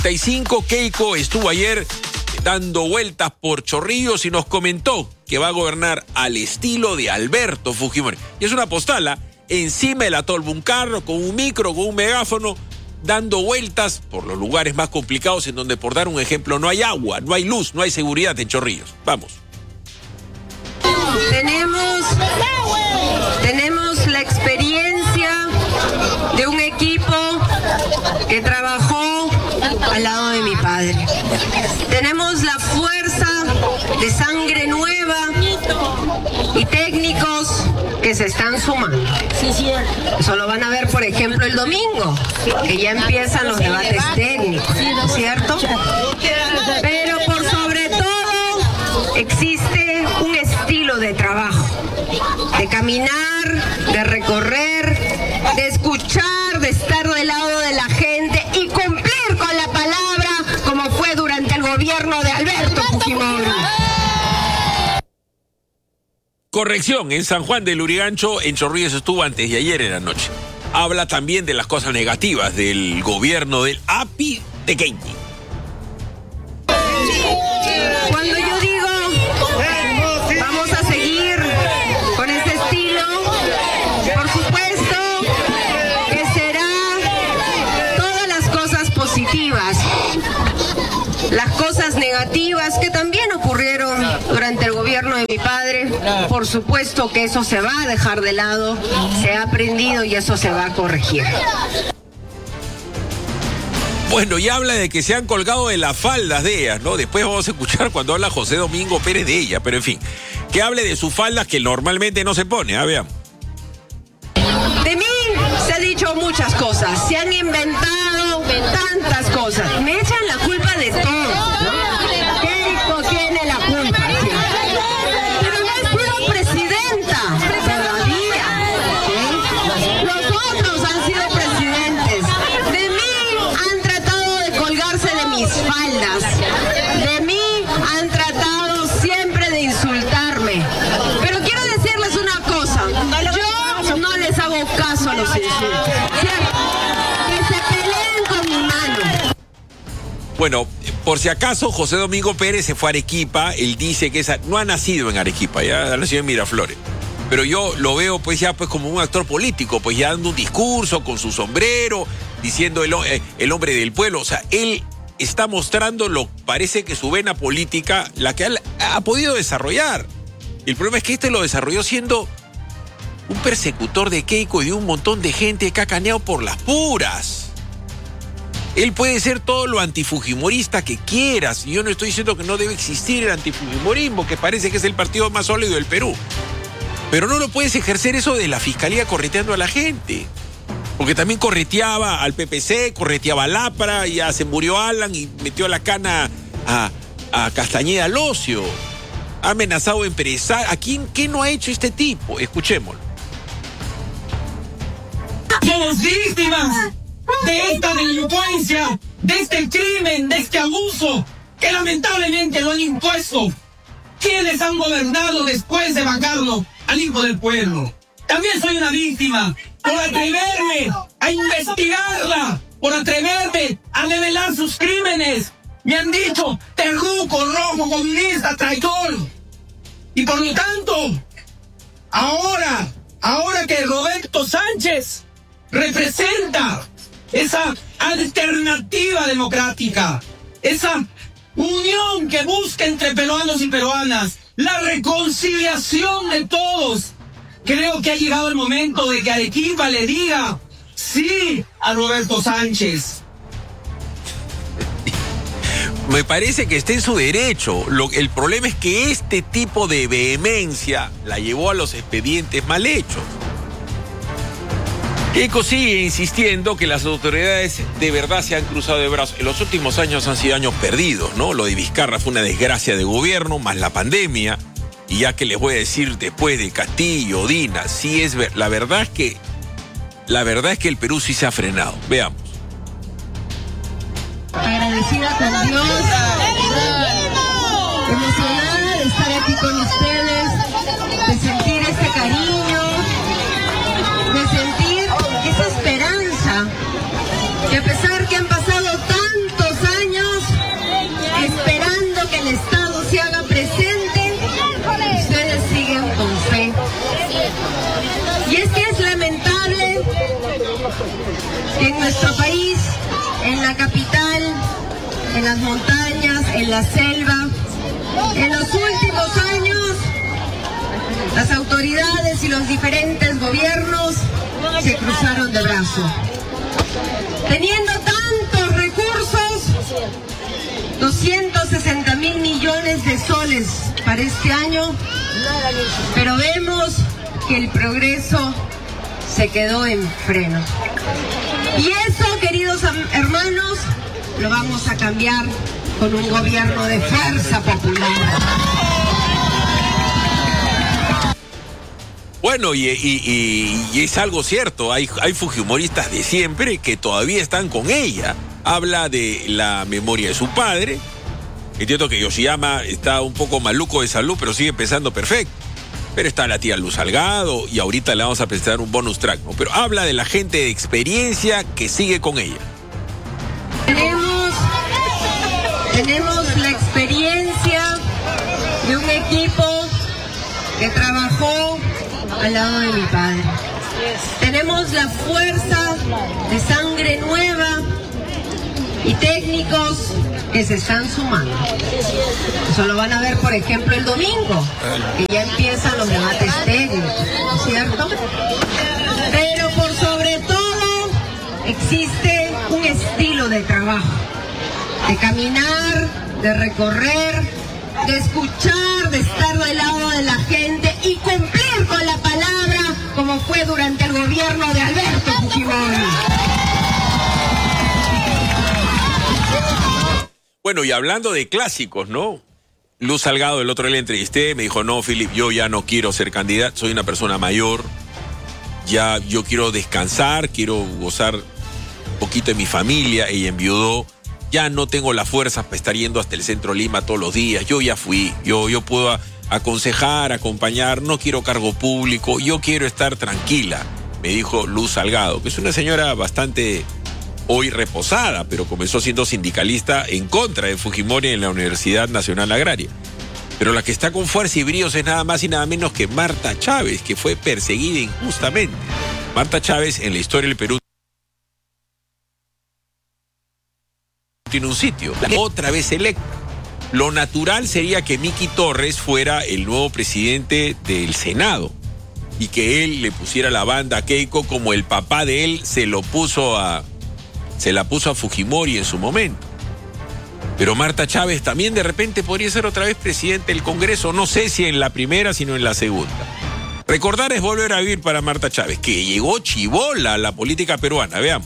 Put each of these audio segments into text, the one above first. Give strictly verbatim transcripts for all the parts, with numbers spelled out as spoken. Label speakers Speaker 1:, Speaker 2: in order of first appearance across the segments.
Speaker 1: y cinco. Keiko estuvo ayer dando vueltas por Chorrillos y nos comentó que va a gobernar al estilo de Alberto Fujimori. Y es una postala encima del atol, un carro con un micro, con un megáfono, dando vueltas por los lugares más complicados en donde, por dar un ejemplo, no hay agua, no hay luz, no hay seguridad en Chorrillos. Vamos.
Speaker 2: Tenemos, tenemos la experiencia de un equipo que trabajó al lado de mi padre. Tenemos la fuerza de sangre nueva y técnicos que se están sumando. Eso lo van a ver, por ejemplo, el domingo, que ya empiezan los debates técnicos, ¿cierto? Pero por sobre todo existe un estilo de trabajo, de caminar, de recorrer, de escuchar, de estar del lado de la gente y cumplir con la palabra, como fue durante el gobierno de Alberto Fujimori.
Speaker 1: Corrección, en San Juan del Lurigancho, en Chorrillos estuvo antes de ayer en la noche. Habla también de las cosas negativas del gobierno del A P I de Keiko.
Speaker 2: Cuando yo digo vamos a seguir con este estilo, por supuesto que será todas las cosas positivas, las cosas negativas que también ocurrieron durante el gobierno de mi padre, por supuesto que eso se va a dejar de lado, se ha aprendido y eso se va a corregir.
Speaker 1: Bueno, y habla de que se han colgado de las faldas de ellas, ¿no? Después vamos a escuchar cuando habla José Domingo Pérez de ella, pero en fin, que hable de sus faldas que normalmente no se pone, a ver.
Speaker 2: De mí se ha dicho muchas cosas, se han inventado tantas cosas, me echan la culpa de todo, ¿no? Keiko tiene la culpa, ¿sí? Pero no he sido presidenta todavía, ¿sí? Los otros han sido presidentes. De mí han tratado de colgarse de mis faldas, de mí han tratado siempre de insultarme. Pero quiero decirles una cosa, yo no les hago caso a los insultos, ¿cierto? Que se peleen con mi mano.
Speaker 1: Bueno, por si acaso, José Domingo Pérez se fue a Arequipa. Él dice que esa, no ha nacido en Arequipa, ya ha nacido en Miraflores. Pero yo lo veo pues ya pues como un actor político, pues ya dando un discurso con su sombrero, diciendo el, el hombre del pueblo. O sea, él está mostrando lo parece que su vena política, la que él ha podido desarrollar. El problema es que este lo desarrolló siendo un persecutor de Keiko y de un montón de gente que ha caneado por las puras. Él puede ser todo lo antifujimorista que quieras, y yo no estoy diciendo que no debe existir el antifujimorismo, que parece que es el partido más sólido del Perú. Pero no lo puedes ejercer eso de la fiscalía correteando a la gente. Porque también correteaba al P P C, correteaba a Lapra, ya se murió Alan y metió la cana a, a Castañeda Locio. Ha amenazado a empresarios. ¿A quién qué no ha hecho este tipo? Escuchémoslo.
Speaker 3: Somos víctimas de esta delincuencia, de este crimen, de este abuso que lamentablemente lo han impuesto quienes han gobernado después de vacarlo al hijo del pueblo. También soy una víctima por atreverme a investigarla, por atreverme a revelar sus crímenes. Me han dicho terruco, rojo, comunista, traidor. Y por lo tanto, ahora, ahora que Roberto Sánchez representa esa alternativa democrática, esa unión que busca entre peruanos y peruanas, la reconciliación de todos, creo que ha llegado el momento de que Arequipa le diga sí a Roberto Sánchez.
Speaker 1: Me parece que está en su derecho. Lo, el problema es que este tipo de vehemencia la llevó a los expedientes mal hechos. Keiko sigue insistiendo que las autoridades de verdad se han cruzado de brazos. En los últimos años han sido años perdidos, ¿no? Lo de Vizcarra fue una desgracia de gobierno, más la pandemia. Y ya que les voy a decir después de Castillo, Dina, sí es ver, la verdad es que la verdad es que el Perú sí se ha frenado. Veamos.
Speaker 2: Agradecida con Dios, emocionada de estar aquí con ustedes, de sentir este cariño, de sentir esa esperanza, que a pesar que han pasado tantos capital, en las montañas, en la selva. En los últimos años, las autoridades y los diferentes gobiernos se cruzaron de brazos. Teniendo tantos recursos, doscientos sesenta mil millones de soles para este año, pero vemos que el progreso se quedó en freno. Y eso, queridos hermanos, lo vamos a cambiar con un gobierno de fuerza popular.
Speaker 1: Bueno, y, y, y, y es algo cierto, hay, hay fujimoristas de siempre que todavía están con ella. Habla de la memoria de su padre. Entiendo que Yoshiyama está un poco maluco de salud, pero sigue pensando perfecto. Pero está la tía Luz Salgado y ahorita le vamos a presentar un bonus track, ¿no? Pero habla de la gente de experiencia que sigue con ella.
Speaker 2: Tenemos, tenemos la experiencia de un equipo que trabajó al lado de mi padre. Tenemos la fuerza de sangre nueva y técnicos que se están sumando. Eso lo van a ver, por ejemplo, el domingo, que ya empiezan los debates técnicos, ¿no es cierto? Pero por sobre todo existe un estilo de trabajo, de caminar, de recorrer, de escuchar, de estar del lado de la gente y cumplir con la palabra, como fue durante el gobierno de Alberto Fujimori.
Speaker 1: Bueno, y hablando de clásicos, ¿no? Luz Salgado, el otro día le entrevisté, me dijo, no, Philip, yo ya no quiero ser candidato, soy una persona mayor, ya yo quiero descansar, quiero gozar un poquito de mi familia, ella enviudó, ya no tengo la fuerza para estar yendo hasta el centro Lima todos los días, yo ya fui, yo, yo puedo aconsejar, acompañar, no quiero cargo público, yo quiero estar tranquila, me dijo Luz Salgado, que es una señora bastante hoy reposada, pero comenzó siendo sindicalista en contra de Fujimori en la Universidad Nacional Agraria. Pero la que está con fuerza y bríos es nada más y nada menos que Marta Chávez, que fue perseguida injustamente. Marta Chávez, en la historia del Perú, tiene un sitio, otra vez electa. Lo natural sería que Miki Torres fuera el nuevo presidente del Senado y que él le pusiera la banda a Keiko como el papá de él se lo puso a... se la puso a Fujimori en su momento. Pero Marta Chávez también de repente podría ser otra vez presidente del Congreso, no sé si en la primera, sino en la segunda. Recordar es volver a vivir para Marta Chávez, que llegó chibola a la política peruana, veamos.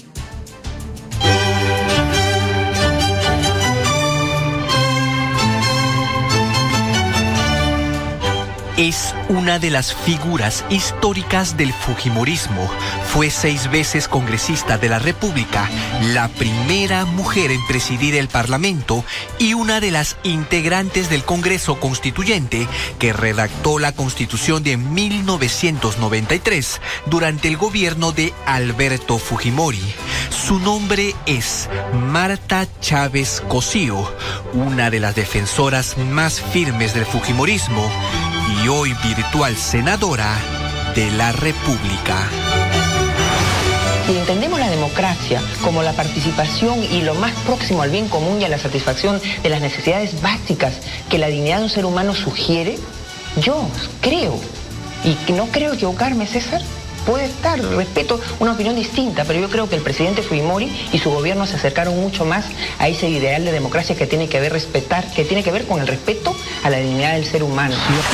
Speaker 4: Es una de las figuras históricas del fujimorismo. Fue seis veces congresista de la República, la primera mujer en presidir el Parlamento y una de las integrantes del Congreso Constituyente que redactó la Constitución de mil novecientos noventa y tres durante el gobierno de Alberto Fujimori. Su nombre es Marta Chávez Cosío, una de las defensoras más firmes del fujimorismo y hoy virtual senadora de la República.
Speaker 5: Si entendemos la democracia como la participación y lo más próximo al bien común y a la satisfacción de las necesidades básicas que la dignidad de un ser humano sugiere, yo creo, y no creo equivocarme, César, puede estar, respeto una opinión distinta, pero yo creo que el presidente Fujimori y su gobierno se acercaron mucho más a ese ideal de democracia que tiene que ver respetar, que tiene que ver con el respeto a la dignidad del ser humano.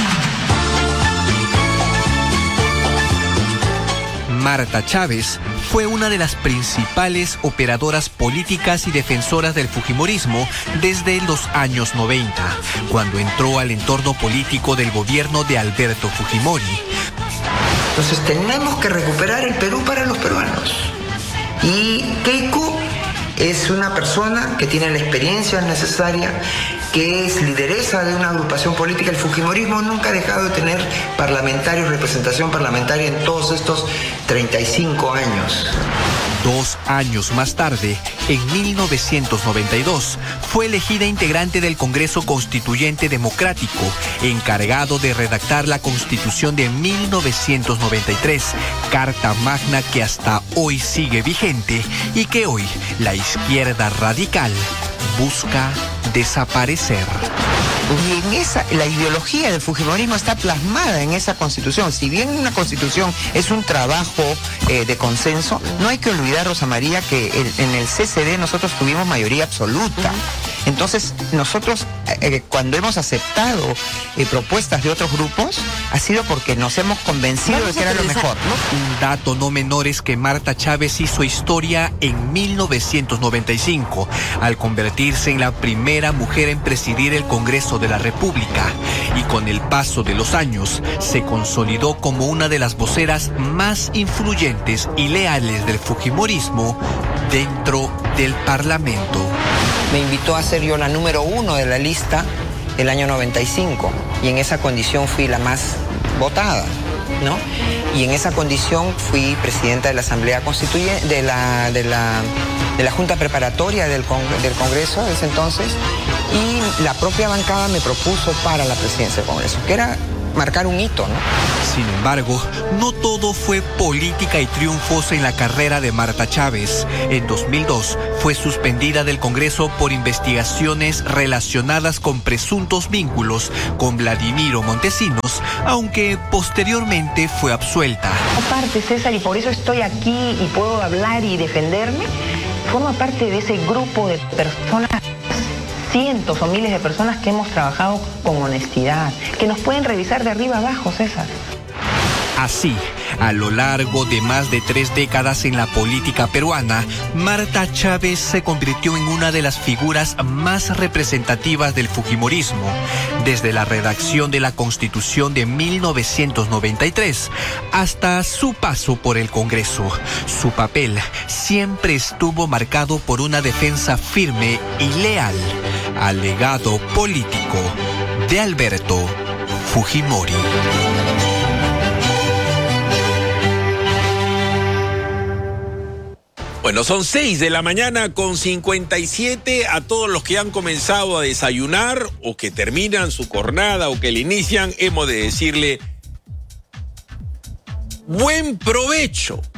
Speaker 4: Marta Chávez fue una de las principales operadoras políticas y defensoras del fujimorismo desde los años noventa, cuando entró al entorno político del gobierno de Alberto Fujimori.
Speaker 6: Entonces tenemos que recuperar el Perú para los peruanos. Y Keiko es una persona que tiene la experiencia necesaria, que es lideresa de una agrupación política. El fujimorismo nunca ha dejado de tener parlamentarios, representación parlamentaria en todos estos treinta y cinco años.
Speaker 4: Dos años más tarde, en mil novecientos noventa y dos, fue elegida integrante del Congreso Constituyente Democrático, encargado de redactar la Constitución de mil novecientos noventa y tres, Carta Magna que hasta hoy sigue vigente y que hoy la izquierda radical busca desaparecer.
Speaker 6: Y en esa, la ideología del fujimorismo está plasmada en esa constitución. Si bien una constitución es un trabajo eh, de consenso, no hay que olvidar, Rosa María, que el, en el C C D nosotros tuvimos mayoría absoluta. Entonces, nosotros eh, cuando hemos aceptado eh, propuestas de otros grupos, ha sido porque nos hemos convencido Vamos de que era lo mejor, ¿no?
Speaker 4: Un dato no menor es que Marta Chávez hizo historia en mil novecientos noventa y cinco, al convertirse en la primera mujer en presidir el Congreso de la República, y con el paso de los años se consolidó como una de las voceras más influyentes y leales del fujimorismo dentro del Parlamento.
Speaker 5: Me invitó a ser yo la número uno de la lista el año noventa y cinco y en esa condición fui la más votada, ¿no? Y en esa condición fui presidenta de la Asamblea Constituyente, de la, de la, de la Junta Preparatoria del, Congreso, del Congreso de ese entonces, y la propia bancada me propuso para la presidencia del Congreso, que era marcar un hito, ¿no?
Speaker 4: Sin embargo, no todo fue política y triunfos en la carrera de Marta Chávez. En dos mil dos fue suspendida del Congreso por investigaciones relacionadas con presuntos vínculos con Vladimiro Montesinos, aunque posteriormente fue absuelta.
Speaker 5: Aparte, César, y por eso estoy aquí y puedo hablar y defenderme, forma parte de ese grupo de personas, cientos o miles de personas que hemos trabajado con honestidad, que nos pueden revisar de arriba abajo, César.
Speaker 4: Así, a lo largo de más de tres décadas en la política peruana, Marta Chávez se convirtió en una de las figuras más representativas del fujimorismo, desde la redacción de la Constitución de mil novecientos noventa y tres hasta su paso por el Congreso. Su papel siempre estuvo marcado por una defensa firme y leal al legado político de Alberto Fujimori.
Speaker 1: Bueno, son seis de la mañana con cincuenta y siete. A todos los que han comenzado a desayunar o que terminan su jornada o que la inician, hemos de decirle buen provecho.